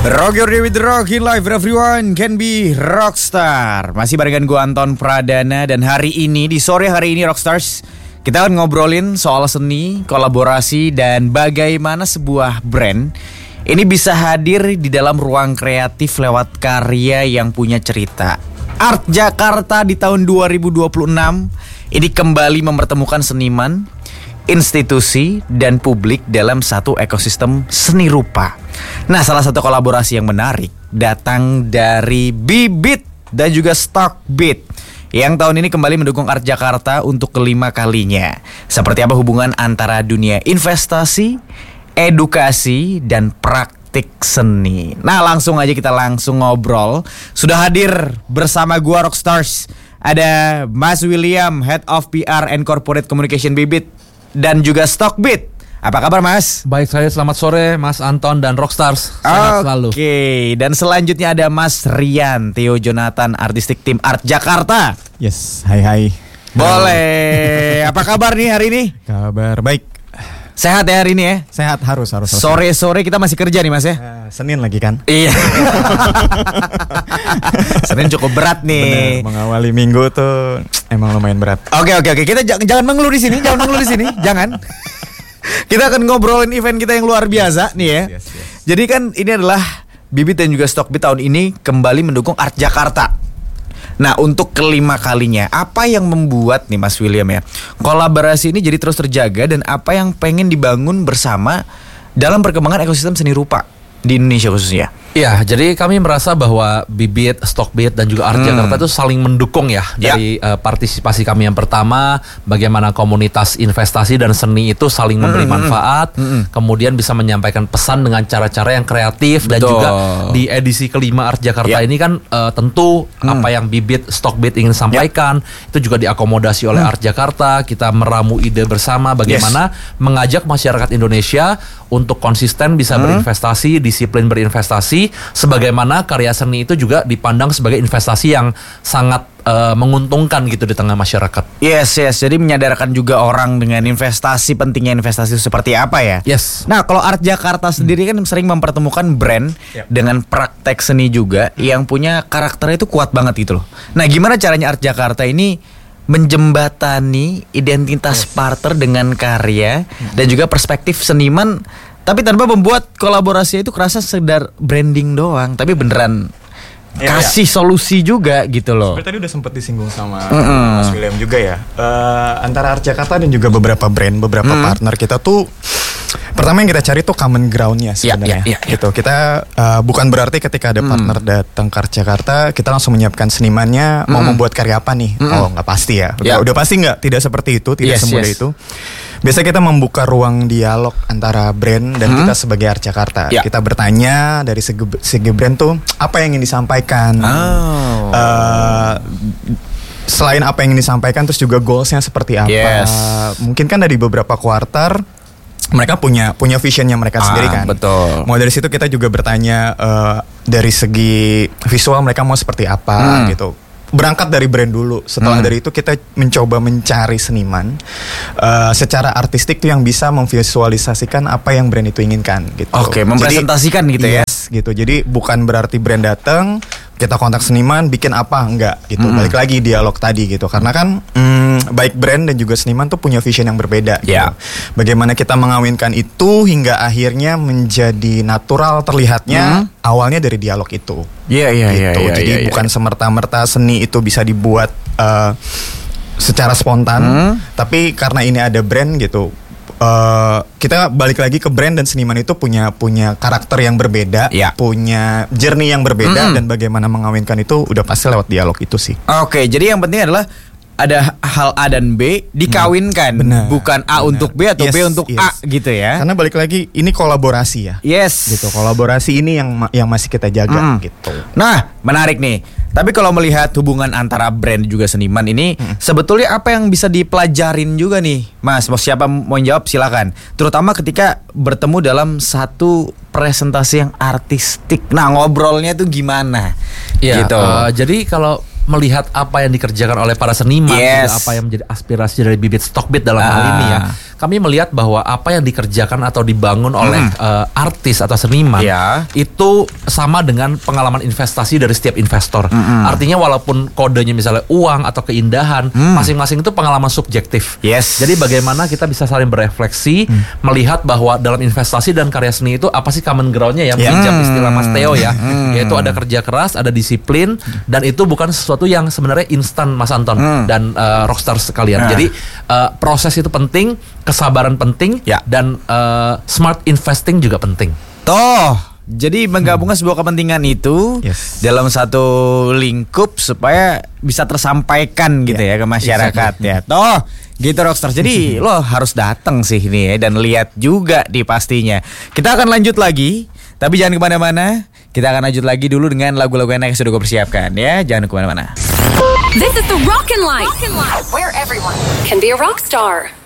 Rock Your Day with the Rock in life, everyone can be rockstar. Masih barengan gue Anton Pradana. Dan hari ini, di sore hari ini Rockstars, kita akan ngobrolin soal seni, kolaborasi, dan bagaimana sebuah brand ini bisa hadir di dalam ruang kreatif lewat karya yang punya cerita. Art Jakarta di tahun 2026 ini kembali mempertemukan seniman, institusi, dan publik dalam satu ekosistem seni rupa. Nah, salah satu kolaborasi yang menarik datang dari Bibit dan juga Stockbeat yang tahun ini kembali mendukung Art Jakarta untuk kelima kalinya. Seperti apa hubungan antara dunia investasi, edukasi, dan praktik seni. Nah, langsung aja kita ngobrol. Sudah hadir bersama gua Rockstars, ada Mas William, Head of PR and Corporate Communication Bibit, dan juga Stockbeat. Apa kabar, Mas? Baik, saya selamat sore Mas Anton dan Rockstars. Sehat selalu. Oke, dan selanjutnya ada Mas Rian Theo Jonathan, Artistik Tim Art Jakarta. Yes, hai. Boleh. Apa kabar nih hari ini? Kabar baik. Sehat ya hari ini ya? Sehat, harus. Sore-sore kita masih kerja nih, Mas ya? Senin lagi kan? Iya. Senin cukup berat nih. Bener, mengawali minggu tuh emang lumayan berat. Oke. Kita jangan mengeluh di sini, jangan. Kita akan ngobrolin event kita yang luar biasa nih ya. Yes. Jadi kan ini adalah Bibit dan juga Stockbeat tahun ini kembali mendukung Art Jakarta. Nah, untuk kelima kalinya, apa yang membuat nih Mas William ya, kolaborasi ini jadi terus terjaga, dan apa yang pengen dibangun bersama dalam perkembangan ekosistem seni rupa di Indonesia khususnya? Iya, jadi kami merasa bahwa Bibit, Stockbeat, dan juga Art Jakarta itu saling mendukung ya. Dari partisipasi kami yang pertama, bagaimana komunitas investasi dan seni itu saling memberi manfaat, kemudian bisa menyampaikan pesan dengan cara-cara yang kreatif. Betul. Dan juga di edisi kelima Art Jakarta ini kan tentu apa yang Bibit, Stockbeat ingin sampaikan itu juga diakomodasi oleh Art Jakarta. Kita meramu ide bersama bagaimana mengajak masyarakat Indonesia untuk konsisten bisa berinvestasi, disiplin berinvestasi, sebagaimana karya seni itu juga dipandang sebagai investasi yang sangat menguntungkan gitu di tengah masyarakat. Yes. Jadi menyadarkan juga orang dengan investasi, pentingnya investasi itu seperti apa ya. Yes. Nah, kalau Art Jakarta sendiri kan sering mempertemukan brand dengan praktek seni juga yang punya karakternya itu kuat banget gitu loh. Nah, gimana caranya Art Jakarta ini menjembatani identitas partner dengan karya dan juga perspektif seniman, tapi tanpa membuat kolaborasi itu kerasa sekedar branding doang, tapi beneran kasih solusi juga gitu loh. Seperti tadi udah sempat disinggung sama Mas William juga ya. Antara Art Jakarta dan juga beberapa brand, beberapa partner kita tuh, pertama yang kita cari tuh common ground-nya sebenarnya. Gitu. Kita bukan berarti ketika ada partner datang ke Art Jakarta kita langsung menyiapkan senimannya mau membuat karya apa nih. Oh, nggak pasti ya. Udah pasti nggak, tidak seperti itu, tidak semudah itu. Biasanya kita membuka ruang dialog antara brand dan kita sebagai Art Jakarta. Kita bertanya dari segi brand tuh apa yang ingin disampaikan. Selain apa yang ingin disampaikan, terus juga goalsnya seperti apa. Mungkin kan dari beberapa kuartal mereka punya visionnya mereka sendiri kan. Betul. Mau dari situ kita juga bertanya dari segi visual mereka mau seperti apa gitu. Berangkat dari brand dulu. Setelah dari itu kita mencoba mencari seniman secara artistik tuh yang bisa memvisualisasikan apa yang brand itu inginkan gitu. Oke, mempresentasikan gitu ya. Yes, gitu. Jadi bukan berarti brand datang kita kontak seniman bikin apa, enggak gitu. Balik lagi dialog tadi gitu. Karena kan baik brand dan juga seniman tuh punya vision yang berbeda gitu. Bagaimana kita mengawinkan itu hingga akhirnya menjadi natural terlihatnya awalnya dari dialog itu. Jadi bukan semerta-merta seni itu bisa dibuat secara spontan, tapi karena ini ada brand gitu. Kita balik lagi ke brand dan seniman itu punya karakter yang berbeda, punya journey yang berbeda, dan bagaimana mengawinkan itu udah pasti lewat dialog itu sih. Oke, jadi yang penting adalah ada hal A dan B dikawinkan, bukan A untuk B atau B untuk A gitu ya. Karena balik lagi ini kolaborasi ya. Gitu, kolaborasi ini yang masih kita jaga gitu. Nah, menarik nih. Tapi kalau melihat hubungan antara brand juga seniman ini, sebetulnya apa yang bisa dipelajarin juga nih, Mas? Siapa mau jawab silakan. Terutama ketika bertemu dalam satu presentasi yang artistik. Nah, ngobrolnya tuh gimana? Gitu. Jadi kalau melihat apa yang dikerjakan oleh para seniman, Yes. juga apa yang menjadi aspirasi dari bibit Stockbit dalam hal ini ya. Kami melihat bahwa apa yang dikerjakan atau dibangun oleh artis atau seniman Ya. itu sama dengan pengalaman investasi dari setiap investor. Artinya walaupun kodenya misalnya uang atau keindahan, masing-masing itu pengalaman subjektif. Yes. Jadi bagaimana kita bisa saling berefleksi, melihat bahwa dalam investasi dan karya seni itu apa sih common ground-nya ya, pinjam istilah Mas Theo ya, yaitu ada kerja keras, ada disiplin, dan itu bukan sesuatu yang sebenarnya instan, Mas Anton dan rockstar sekalian. Jadi proses itu penting, kesabaran penting, Ya. dan smart investing juga penting. Jadi menggabungkan sebuah kepentingan itu Yes. dalam satu lingkup supaya bisa tersampaikan gitu ya ke masyarakat ya. Gitu Rockstar. Jadi lo harus datang sih ini ya dan lihat juga di pastinya. Kita akan lanjut lagi, tapi jangan kemana-mana. Kita akan lanjut lagi dulu dengan lagu-lagu enak yang sudah gue persiapkan ya. Jangan kemana-mana. This is the Rockin' Life, where everyone can be a rock star.